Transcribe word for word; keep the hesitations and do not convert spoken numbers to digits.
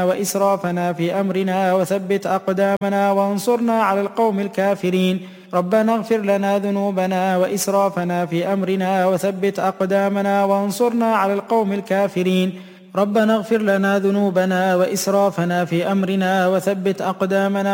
وإسرافنا في أمرنا وثبت أقدامنا وانصرنا على القوم الكافرين. ربنا اغفر لنا ذنوبنا وإسرافنا في أمرنا وثبت أقدامنا وانصرنا على القوم الكافرين. ربنا اغفر لنا ذنوبنا وإسرافنا في أمرنا وثبت أقدامنا